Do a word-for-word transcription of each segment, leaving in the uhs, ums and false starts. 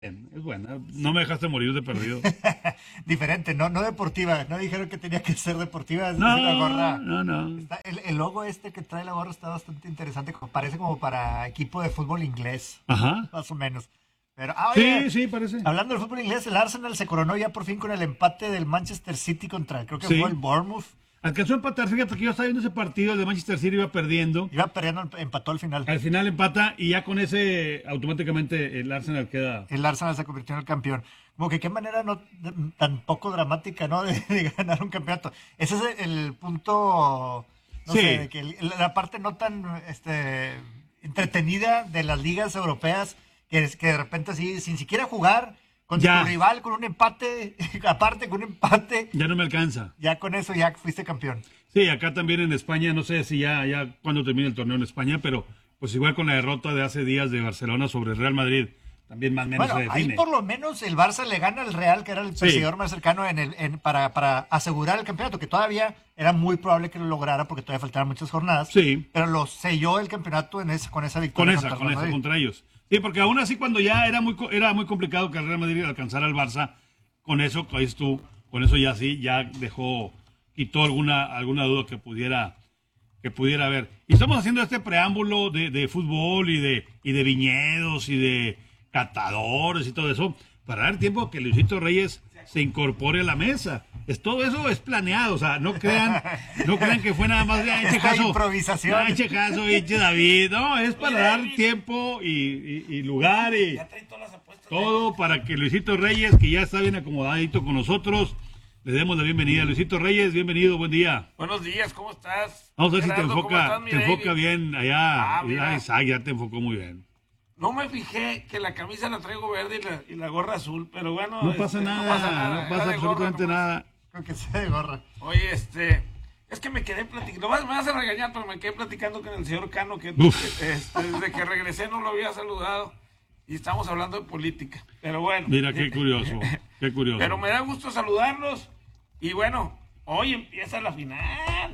Es buena. No me dejaste morir de perdido. Diferente, no, no deportiva. No dijeron que tenía que ser deportiva. Es No, decir, la gorra. no, no. Está- el, el logo este que trae la gorra está bastante interesante. como- Parece como para equipo de fútbol inglés, Ajá. más o menos. Pero, ah, Sí, oye, sí, parece. hablando del fútbol inglés, el Arsenal se coronó ya por fin con el empate del Manchester City contra, creo que Sí. fue el Bournemouth. Alcanzó a empatar, fíjate que yo estaba viendo ese partido, el de Manchester City iba perdiendo. Iba perdiendo, empató al final. Al final empata y ya con ese automáticamente el Arsenal queda. El Arsenal se convirtió en el campeón. Como que qué manera no tan poco dramática, ¿no? De, de ganar un campeonato. Ese es el, el punto, no Sí. sé, de que el- la parte no tan este, entretenida de las ligas europeas, que es que de repente así, sin siquiera jugar contra Ya. tu rival, con un empate, aparte con un empate, Ya no me alcanza. ya con eso ya fuiste campeón. Sí, acá también en España, no sé si ya, ya cuando termine el torneo en España, pero pues igual con la derrota de hace días de Barcelona sobre el Real Madrid, también más o menos Bueno, se ahí define. por lo menos el Barça le gana al Real, que era el Sí. perseguidor más cercano en el, en- para, para asegurar el campeonato, que todavía era muy probable que lo lograra porque todavía faltaban muchas jornadas. Sí. Pero lo selló el campeonato en ese, con esa Con victoria. esa, contra el con Real esa, Madrid. contra ellos. Sí, porque aún así cuando ya era muy, co- era muy complicado que el Real Madrid alcanzara al Barça, con eso, ahí tú, con eso ya sí, ya dejó, quitó alguna, alguna duda que pudiera, que pudiera haber. Y estamos haciendo este preámbulo de, de fútbol y de, y de viñedos y de catadores y todo eso, para dar tiempo a que Luisito Reyes se incorpore a la mesa. Es, todo eso es planeado, o sea, no crean, no crean que fue nada más de "Ay, eche Esta caso, improvisación. ay, eche caso, eche David", no, es para dar tiempo y, y- y lugar y Ya trae todas las apuestas. todo para que Luisito Reyes, que ya está bien acomodadito con nosotros, le demos la bienvenida. Luisito Reyes, bienvenido, buen día. Buenos días, ¿cómo estás? Vamos a ver si te Gerardo, ¿cómo enfoca, estás, mi te enfoca David? bien allá. Ah, mira. Ah, Isaac ya te enfocó muy bien. No me fijé que la camisa la traigo verde y la, y la gorra azul, pero bueno. No este, pasa nada, no era pasa de gorra absolutamente nomás. nada. Creo que sea de gorra. Oye, este, es que me quedé platicando, me vas a regañar, pero me quedé platicando con el señor Cano, que Uf. que, este, desde que regresé no lo había saludado y estamos hablando de política, pero bueno. Mira, qué curioso, qué curioso. Pero me da gusto saludarlos y bueno, hoy empieza la final.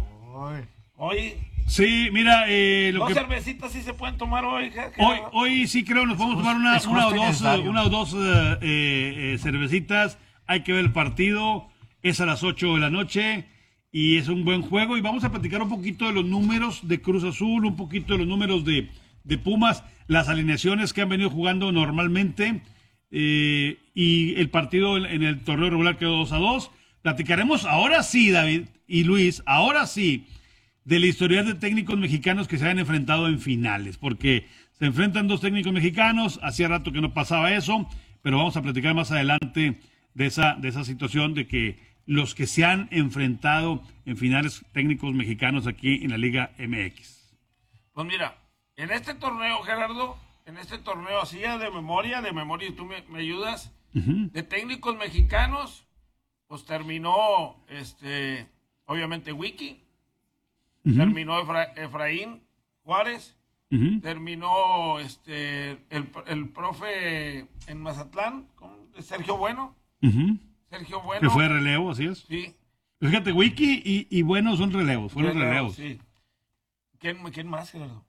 Uy. Hoy, Sí, mira, eh, lo dos que... cervecitas sí se pueden tomar hoy. Ger- Hoy, Gerardo. hoy sí creo nos podemos tomar una, es una o justo y dos, necesario. una o dos eh, eh, cervecitas. Hay que ver el partido. Es a las ocho de la noche y es un buen juego. Y vamos a platicar un poquito de los números de Cruz Azul, un poquito de los números de, de Pumas, las alineaciones que han venido jugando normalmente. eh, y el partido en, en el torneo regular quedó dos a dos. Platicaremos ahora sí, David y Luis, ahora sí, del historial de técnicos mexicanos que se han enfrentado en finales, porque se enfrentan dos técnicos mexicanos, hacía rato que no pasaba eso, pero vamos a platicar más adelante de esa, de esa situación de que los que se han enfrentado en finales técnicos mexicanos aquí en la Liga M X. Pues mira, en este torneo, Gerardo, en este torneo, así ya de memoria, de memoria, y tú me, me ayudas, Ujú. de técnicos mexicanos, pues terminó, este, obviamente, Wiki, Ujú. terminó Efra- Efraín Juárez, Ujú. terminó este el, el profe en Mazatlán, con Sergio Bueno, Ujú. Sergio Bueno. Que fue relevo, así es. Sí, Fíjate, Wiki y, y Bueno son relevos, fueron relevos sí. ¿Quién, ¿Quién más, Gerardo?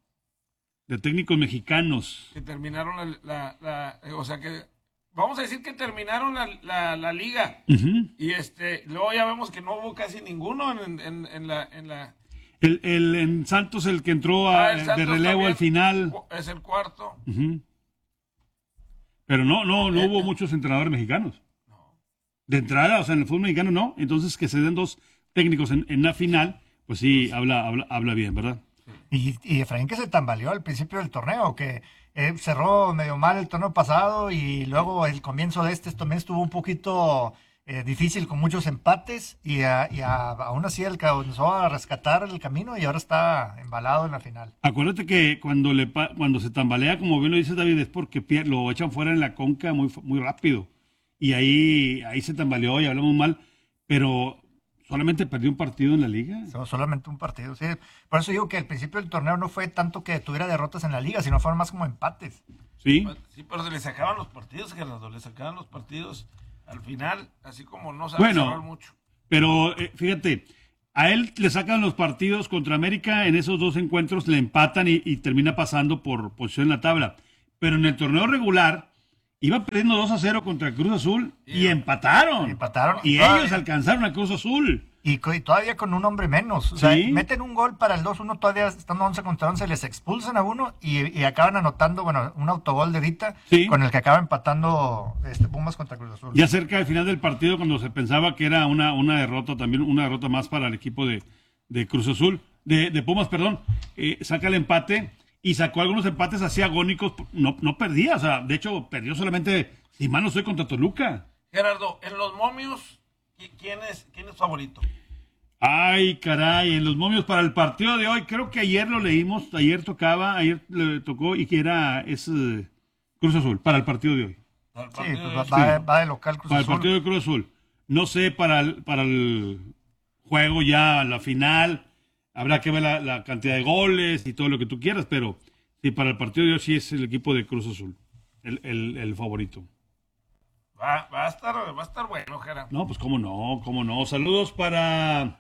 de técnicos mexicanos. Que terminaron la, la- la- eh, o sea que vamos a decir que terminaron la, la, la liga Ujú. y este luego ya vemos que no hubo casi ninguno en, en, en la en la El, el en Santos, el que entró a- Ah, el de Santos relevo también al final. es el cuarto. Ujú. Pero no, no, no Eh, hubo eh. muchos entrenadores mexicanos. De entrada, o sea, en el fútbol mexicano no. Entonces, que se den dos técnicos en, en la final, pues sí, habla, habla, habla bien, ¿verdad? Y, y Efraín que se tambaleó al principio del torneo, que eh, cerró medio mal el torneo pasado y luego el comienzo de este también estuvo un poquito eh, difícil con muchos empates y, a- y a- aún así alcanzó a rescatar el camino y ahora está embalado en la final. Acuérdate que cuando le pa- cuando se tambalea, como bien lo dice David, es porque pier- lo echan fuera en la conca muy, fu- muy rápido. Y ahí, ahí se tambaleó y hablamos mal, pero solamente perdió un partido en la liga. So- solamente un partido, sí. Por eso digo que al principio del torneo no fue tanto que tuviera derrotas en la liga, sino fueron más como empates. ¿Sí? Sí, pero se le sacaban los partidos, Gerardo, le sacaban los partidos al final, así como no sabe Bueno. cerrar mucho. Pero eh, fíjate, a él le sacan los partidos contra América, en esos dos encuentros le empatan y, y termina pasando por posición en la tabla. Pero en el torneo regular, Iban perdiendo dos a cero contra Cruz Azul y Yeah. empataron. Empataron. Y Todavía- ellos alcanzaron a Cruz Azul. Y, co- y todavía con un hombre menos. O sea, Sí. meten un gol para el dos uno, todavía estando once contra once, les expulsan a uno y, y acaban anotando, bueno, un autogol de Dita Sí. con el que acaba empatando este, Pumas contra Cruz Azul. Ya cerca del final del partido, cuando se pensaba que era una, una derrota, también una derrota más para el equipo de, de Cruz Azul, de, de Pumas, perdón, eh, saca el empate y sacó algunos empates así agónicos. No, no perdía, o sea, de hecho, perdió solamente, si mal no estoy, contra Toluca. Gerardo, en los momios, ¿qui- ¿quién es, quién es favorito? Ay, caray, en los momios para el partido de hoy, creo que ayer lo leímos, ayer tocaba, ayer le tocó y que era es eh, Cruz Azul para el partido de hoy. Para el Sí, partido pues de va, hoy. va- va de local Cruz Para el Azul. partido de Cruz Azul. No sé, para el, para el juego ya, la final, habrá que ver la, la cantidad de goles y todo lo que tú quieras, pero sí, para el partido de hoy sí es el equipo de Cruz Azul, el, el, el favorito. Va, va a estar, va a estar bueno, Gerardo. No, pues cómo no, cómo no. Saludos para...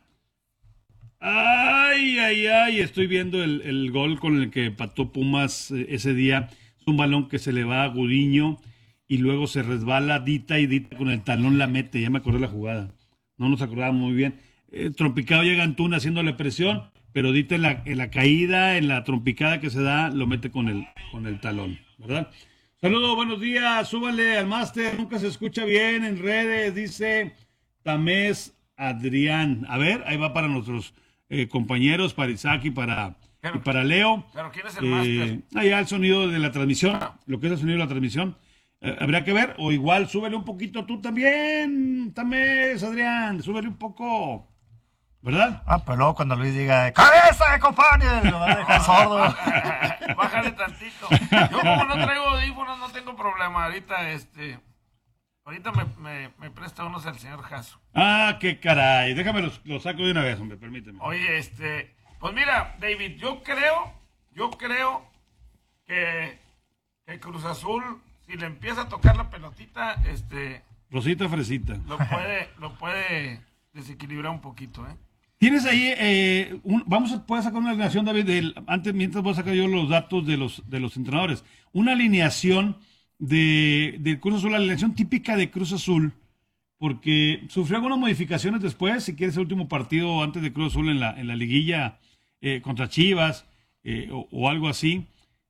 Ay, ay, ay, estoy viendo el, el gol con el que empató Pumas eh, ese día. Es un balón que se le va a Gudiño y luego se resbala Dita y Dita con el talón la mete. Ya me acordé la jugada. No nos acordábamos muy bien. Eh, trompicado llega Antuna haciéndole presión, pero Dita en la, en la caída, en la trompicada que se da, lo mete con el, con el talón, ¿verdad? Saludos, buenos días, súbale al máster, nunca se escucha bien en redes, dice Tamés Adrián. A ver, ahí va para nuestros eh, compañeros, para Isaac y para, Pero- y para Leo. Pero ¿quién es el Eh, máster? allá el sonido de la transmisión, lo que es el sonido de la transmisión. Eh, habría que ver, o igual súbele un poquito tú también, Tamés Adrián, súbele un poco, ¿verdad? Ah, pero luego cuando Luis diga, ¡cabeza de compañero! Lo va a dejar sordo. Bájale tantito. Yo como no traigo audífonos no tengo problema. Ahorita, este, ahorita me, me, me presta unos el señor Jasso. Ah, qué caray, déjame los, los saco de una vez, hombre, permíteme. Oye, este, pues mira, David, yo creo, yo creo que, que Cruz Azul, si le empieza a tocar la pelotita, este, Rosita Fresita. lo puede, lo puede desequilibrar un poquito, ¿eh? Tienes ahí, eh, un- vamos a poder sacar una alineación, David, del- antes, mientras voy a sacar yo los datos de los, de los entrenadores. Una alineación de, de Cruz Azul, la alineación típica de Cruz Azul, porque sufrió algunas modificaciones después, si quieres el último partido antes de Cruz Azul en la, en la liguilla eh, contra Chivas eh, o, o algo así,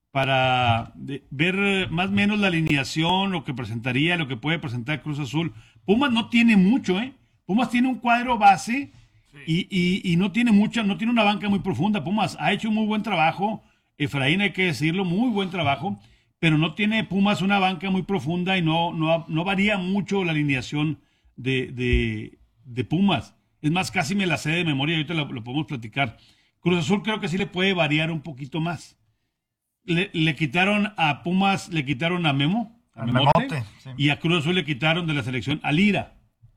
para de- ver eh, más o menos la alineación, lo que presentaría, lo que puede presentar Cruz Azul. Pumas no tiene mucho, ¿eh? Pumas tiene un cuadro base y, y- y no tiene mucha, no tiene una banca muy profunda. Pumas ha hecho un muy buen trabajo, Efraín hay que decirlo, muy buen trabajo, pero no tiene Pumas una banca muy profunda y no, no, no varía mucho la alineación de, de, de Pumas. Es más, casi me la sé de memoria, ahorita lo, lo podemos platicar. Cruz Azul creo que sí le puede variar un poquito más. Le, le quitaron a Pumas, le quitaron a Memo, a Al Memote, Memote, sí. y a Cruz Azul le quitaron de la selección a Lira.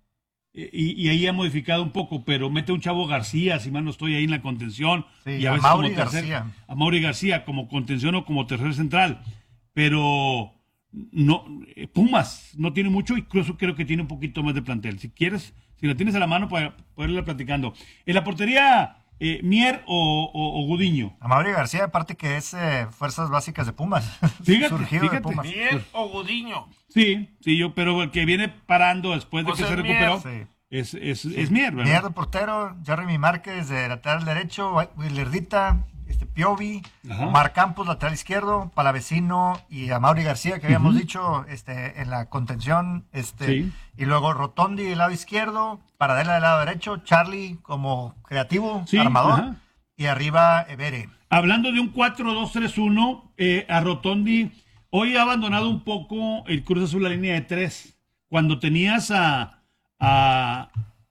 Y, y ahí ha modificado un poco, pero mete un Chavo García, si mal no estoy ahí en la contención. Sí, y a, a veces Mauri como tercer- García. A Mauri García como contención o como tercer central. Pero no, eh, Pumas no tiene mucho y Cruz Azul creo que tiene un poquito más de plantel. Si quieres, si la tienes a la mano para poderla platicando. En la portería, eh, Mier o, o- o Gudiño. A Mauri García, aparte que es eh, Fuerzas Básicas de Pumas. Fíjate, Surgido de fíjate. Pumas. Mier o Gudiño. Sí, sí, yo, pero el que viene parando después de Pues que es se recuperó Mier, sí. es, es, es Mier, ¿verdad? Mier de portero, Jeremy Márquez de lateral derecho, Willardita, este, Piovi, Ajá. Omar Campos, lateral izquierdo, Palavecino y a Mauri García, que habíamos dicho este, en la contención. Este, Sí. Y luego Rotondi del lado izquierdo, Paradela del lado derecho, Charlie como creativo, Sí, armador, ajá. y arriba Evere. Hablando de un cuatro dos tres uno, eh, a Rotondi, hoy ha abandonado un poco el Cruz Azul la línea de tres. Cuando tenías a, a-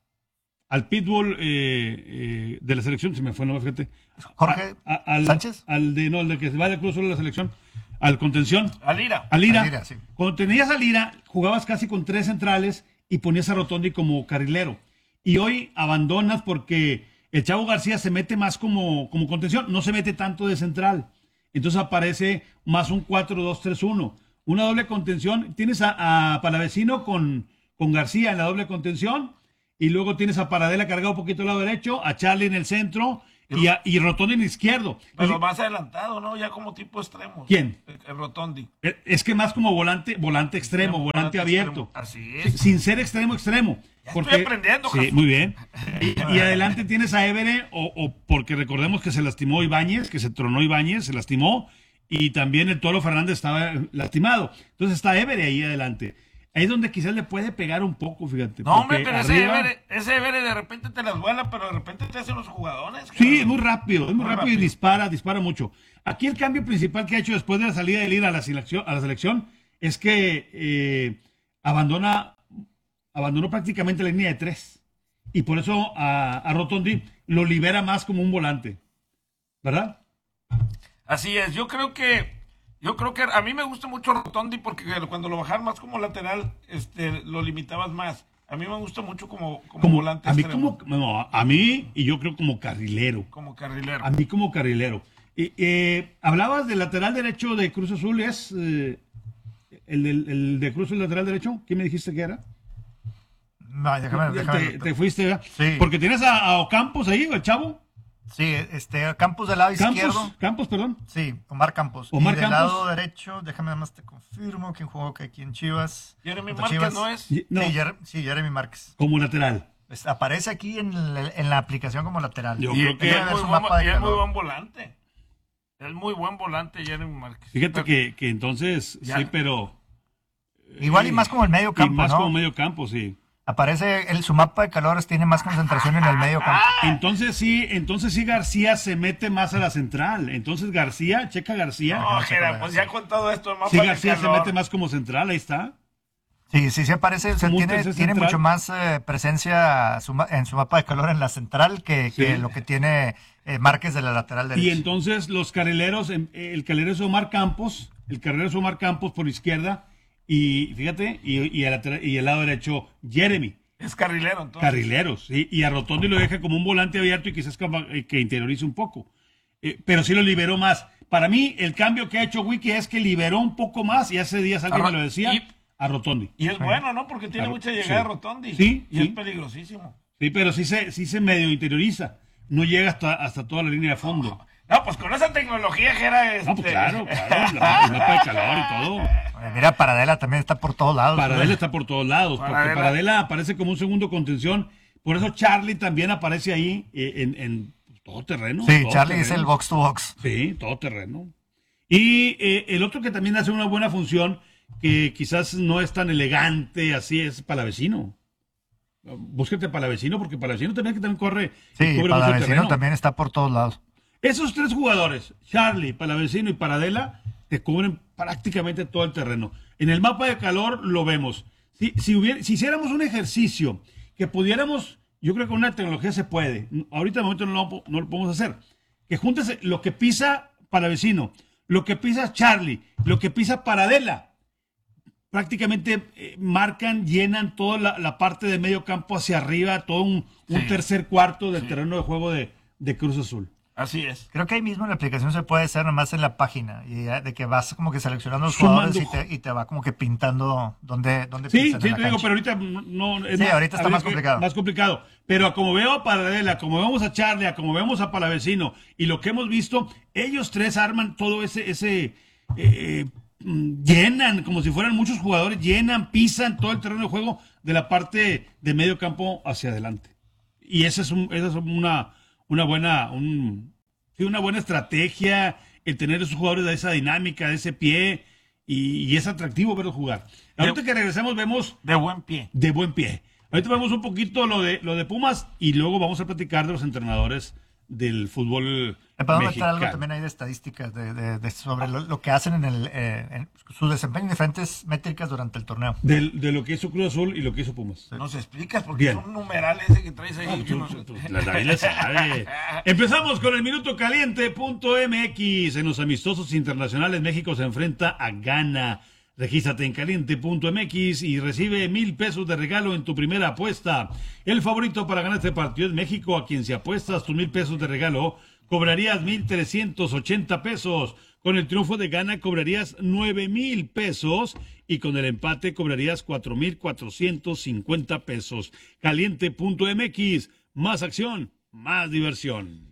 al Pitbull eh, eh, de la selección, se me fue el nombre, fíjate. Jorge A- a- al, Sánchez. Al de, no, el de que se va de Cruz Azul a la selección, al contención. A Lira. A Lira. A Lira, sí. Cuando tenías a Lira, jugabas casi con tres centrales y ponías a Rotondi como carrilero. Y hoy abandonas porque el Chavo García se mete más como, como contención, no se mete tanto de central. Entonces aparece más un cuatro dos tres uno. Una doble contención. Tienes a, a Palavecino con, con García en la doble contención. Y luego tienes a Paradela cargado un poquito al lado derecho, a Charlie en el centro. y, a- y Rotondi en izquierdo. Pero más adelantado, ¿no? Ya como tipo extremo. ¿Quién? El, el Rotondi. Eh, Es que más como volante, volante extremo, Extremo, volante volante abierto. extremo. Así Sí, es. sin ser extremo, extremo. Ya estoy aprendiendo, Sí, Jesús. muy bien. Y, y adelante tienes a Évere, o, o porque recordemos que se lastimó Ibáñez, que se tronó Ibáñez, se lastimó, y también el Toro Fernández estaba lastimado. Entonces está Évere ahí adelante. Ahí es donde quizás le puede pegar un poco, fíjate. No, hombre, porque pero ese arriba- Évere, ese Évere de repente te las vuela, pero de repente te hace unos jugadores. Sí, cabrón. es muy rápido, es muy, Muy rápido, rápido. y dispara, dispara mucho. Aquí el cambio principal que ha hecho después de la salida de Lira a la selección, a la selección es que eh, abandona, abandonó prácticamente la línea de tres. Y por eso a, a Rotondi lo libera más como un volante. ¿Verdad? Así es, yo creo que, yo creo que a mí me gusta mucho Rotondi porque cuando lo bajaron más como lateral, este, lo limitabas más. A mí me gusta mucho como, como, Como, volante a mí extremo, como, no, a mí y yo creo como carrilero. como carrilero. A mí como carrilero. Eh, eh, hablabas del lateral derecho de Cruz Azul, ¿es eh, el, del- el de Cruz Azul lateral derecho? ¿Quién me dijiste que era? No, déjame, déjame. Te, te fuiste, ¿verdad? Sí. Porque tienes a, a Ocampos ahí, el chavo. Sí, este, Campos del lado izquierdo. Campos, Campos, perdón. Sí, Omar Campos. Omar y del Campos. lado derecho, déjame nada más te confirmo quién jugó que aquí en Chivas. Jeremy Contra Márquez Chivas. no es. Y- No, Sí, Jer- sí, Jeremy Márquez. como lateral. Pues, aparece aquí en, el- en la aplicación como lateral. Yo Y, creo que- y Déjame es ver muy su buen, mapa de y es muy calor. buen volante. Es muy buen volante Jeremy Márquez. Fíjate que, que entonces, Ya. sí, pero... Igual y más como el medio Y campo, más ¿no? como medio campo, sí. Aparece el, su mapa de calores, tiene más concentración en el medio campo. Entonces sí, entonces sí García se mete más a la central. Entonces García, checa García. No, no sé Jera, cómo pues es. ya con todo esto, más Sí, García se mete más como central, ahí está. Sí, sí, sí aparece, o sea, Como un tiene, tercer tiene central. mucho más eh, presencia su ma- en su mapa de calor en la central que, que Sí. lo que tiene eh, Márquez de la lateral derecha. Y entonces los carrileros, em, el carrilero es Omar Campos, el carrilero es Omar Campos por izquierda, y fíjate, y, y, el, lateral- y el lado derecho, Jeremy, Es carrilero, entonces. carrileros, ¿sí? Y a Rotondi lo deja como un volante abierto y quizás como- eh, que interiorice un poco. Eh, pero sí lo liberó más. Para mí, el cambio que ha hecho Wiki es que liberó un poco más, y hace días alguien A me Ro- lo decía, y- a Rotondi. Y es bueno, ¿no? Porque tiene Claro, mucha llegada sí. Rotondi. Sí, Y sí. es peligrosísimo. Sí, pero sí se, sí se medio interioriza. No llega hasta, hasta toda la línea de fondo. No, pues con esa tecnología, Jera, este... No, pues claro, claro, la- el mapa de calor y todo. Eh, Mira, Paradela también está por todos lados. Paradela ¿no? está por todos lados, porque Paradela. Paradela aparece como un segundo contención. Por eso Charlie también aparece ahí eh, en, en todo terreno. Sí, todo Charlie es terreno. el box to box. Sí, todo terreno. Y eh, el otro que también hace una buena función, que quizás no es tan elegante, así es Palavecino. Búsquete Palavecino, porque Palavecino también, que también corre y Sí, cubre mucho Palavecino terreno. también está por todos lados. Esos tres jugadores, Charlie, Palavecino y Paradela, te cubren prácticamente todo el terreno. En el mapa de calor lo vemos. Si, si, hubiera- si hiciéramos un ejercicio que pudiéramos, yo creo que con una tecnología se puede. Ahorita de momento no lo, no lo podemos hacer. Que juntes lo que pisa Palavecino, lo que pisa Charlie, lo que pisa Paradela. Prácticamente eh, marcan, llenan toda la, la parte de medio campo hacia arriba, todo un, un Sí. tercer cuarto del terreno de juego de, de Cruz Azul. Así es. Creo que ahí mismo en la aplicación se puede hacer nomás en la página. Y eh, de que vas como que seleccionando los Sumando. jugadores y te, y te va como que pintando dónde, dónde Sí, pisan sí, en la te digo, cancha. pero ahorita no es Sí, ahorita está a ver, más es complicado. Más complicado. Pero como veo a Paradela, como vemos a Charlie, a como vemos a Palavecino y lo que hemos visto, ellos tres arman todo ese, ese eh, mm, llenan, como si fueran muchos jugadores, llenan, pisan todo el terreno de juego de la parte de medio campo hacia adelante. Y esa es, un, esa es una, una buena, un, sí, una buena estrategia, el tener esos jugadores de esa dinámica, de ese pie, y, y es atractivo verlos jugar. Ahorita que regresemos vemos De buen pie. de buen pie. Ahorita vemos un poquito lo de lo de Pumas y luego vamos a platicar de los entrenadores del fútbol Le podemos meter mexicano. algo también ahí de estadísticas de, de- de sobre lo, lo que hacen en, el, eh, en su desempeño en diferentes métricas durante el torneo. Del- de lo que hizo Cruz Azul y lo que hizo Pumas. Nos explicas porque Bien. es un numeral ese que traes ahí. Ah, que tú- no- tú- tú- la David le sabe. Empezamos con el minuto caliente punto m x. En los amistosos internacionales, México se enfrenta a Ghana. Regístrate en caliente punto m x y recibe mil pesos de regalo en tu primera apuesta. El favorito para ganar este partido es México, a quien si apuestas tus mil pesos de regalo, cobrarías mil trescientos ochenta pesos. Con el triunfo de Ghana cobrarías nueve mil pesos y con el empate cobrarías cuatro mil cuatrocientos cincuenta pesos. caliente punto m x, más acción, más diversión.